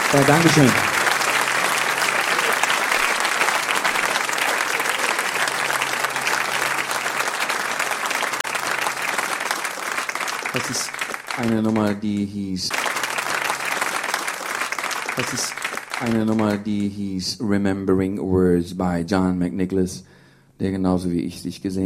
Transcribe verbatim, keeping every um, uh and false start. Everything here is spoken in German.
Ja, Dankeschön. Das ist eine Nummer, die hieß... Das ist eine Nummer, die hieß Remembering Words by John McNicholas, der genauso wie ich sich gesehen